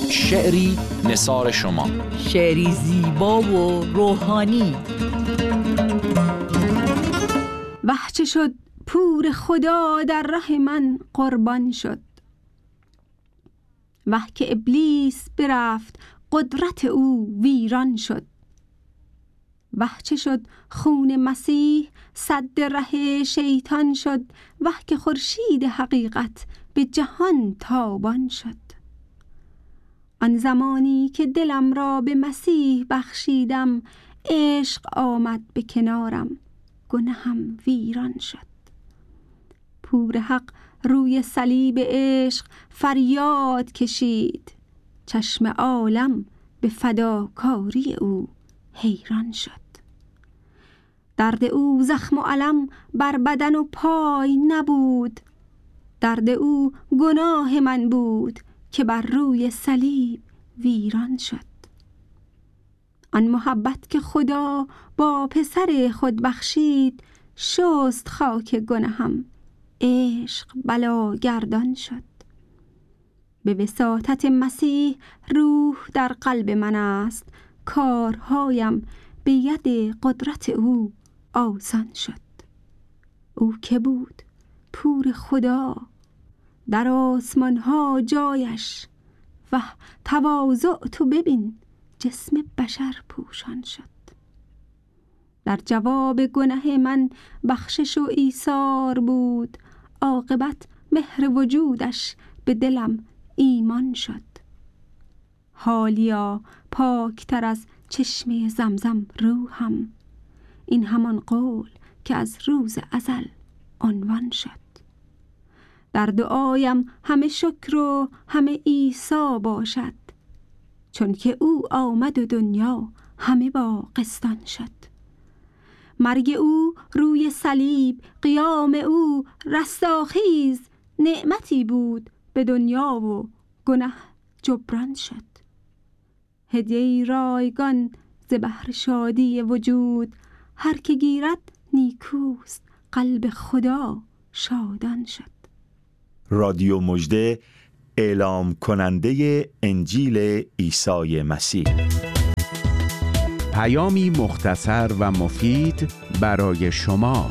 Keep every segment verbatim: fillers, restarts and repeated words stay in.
شعری نثار شما، شعری زیبا و روحانی. وحچه شد پور خدا در ره من قربان شد، وح که ابلیس برفت قدرت او ویران شد. وحچه شد خون مسیح سد ره شیطان شد، وح که خورشید حقیقت به جهان تابان شد. آن زمانی که دلم را به مسیح بخشیدم، عشق آمد به کنارم گنهم ویران شد. پور حق روی صلیب عشق فریاد کشید، چشم عالم به فداکاری او حیران شد. درد او زخم و علم بر بدن و پای نبود، درد او گناه من بود که بر روی صلیب ویران شد. آن محبت که خدا با پسر خود بخشید، شست خاک گناهم عشق بلا گردان شد. به وساطت مسیح روح در قلب من است، کارهایم به ید قدرت او آسان شد. او که بود پور خدا، در آسمان ها جایش، و تواضع تو ببین جسم بشر پوشان شد. در جواب گناه من بخشش و ایثار بود، عاقبت مهر وجودش به دلم ایمان شد. حالیا پاکتر از چشمه زمزم روحم، این همان قول که از روز ازل عنوان شد. در دعایم همه شکر و همه عیسی باشد، چون که او آمد و دنیا همه با قسطان شد. مرگ او روی صلیب، قیام او رستاخیز، نعمتی بود به دنیا و گناه جبران شد. هدیه رایگان ز بحر شادی وجود، هر که گیرد نیکوست قلب خدا شادان شد. رادیو مژده، اعلام کننده انجیل عیسی مسیح. پیامی مختصر و مفید برای شما.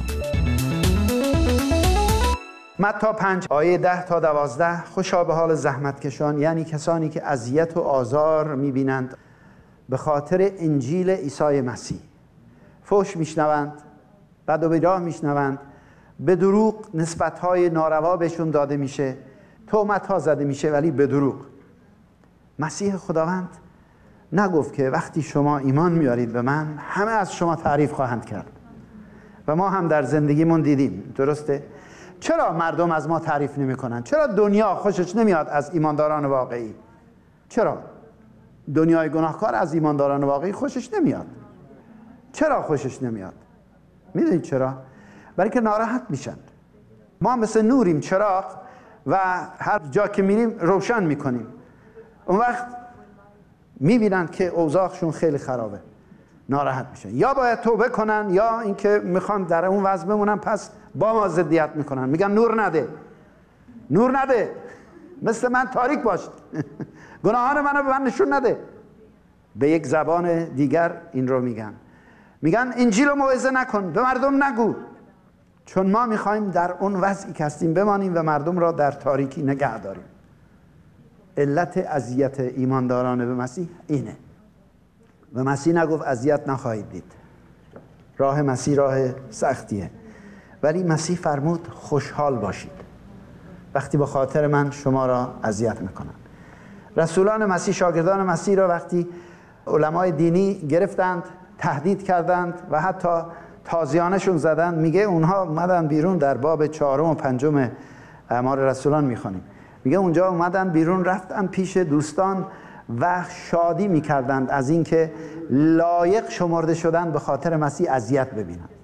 متی پنج آیه ده تا دوازده. خوشا به حال زحمتکشان، یعنی کسانی که اذیت و آزار میبینند به خاطر انجیل عیسی مسیح. فحش میشنوند، بد و بیراه میشنوند، به دروغ نسبت‌های ناروا بهشون داده میشه، تهمت‌ها زده میشه، ولی به دروغ. مسیح خداوند نگفت که وقتی شما ایمان میارید به من همه از شما تعریف خواهند کرد؟ و ما هم در زندگیمون دیدیم، درسته؟ چرا مردم از ما تعریف نمی‌کنند؟ چرا دنیا خوشش نمیاد از ایمانداران واقعی؟ چرا دنیای گناهکار از ایمانداران واقعی خوشش نمیاد؟ چرا خوشش نمیاد؟ میدونید چرا؟ برای که ناراحت میشن. ما مثل نوریم، چراغ، و هر جا که میریم روشن میکنیم. اون وقت میبینن که اوضاعشون خیلی خرابه، ناراحت میشن. یا باید توبه کنن، یا اینکه میخوان در اون وضع بمونن، پس با ما ضدیت میکنن، میگن نور نده، نور نده، مثل من تاریک باش، گناهان منو به من نشون نده. به یک زبان دیگر این رو میگن، میگن انجیل رو موعظه نکن، به مردم نگو. چون ما میخوایم در اون وضعی که هستیم بمانیم و مردم را در تاریکی نگه داریم. علت اذیت ایمانداران به مسیح اینه. و مسیح نگفت اذیت نخواهید دید. راه مسیح راه سختیه، ولی مسیح فرمود خوشحال باشید وقتی به خاطر من شما را اذیت میکنن. رسولان مسیح، شاگردان مسیح را وقتی علمای دینی گرفتند، تهدید کردند و حتی تازیانشون زدند، میگه اونها اومدن بیرون، در باب چهارم و پنجم اعمال رسولان میخوانیم، میگه اونجا اومدن بیرون، رفتن پیش دوستان و شادی میکردند از اینکه لایق شمرده شدن به خاطر مسیح اذیت ببینن.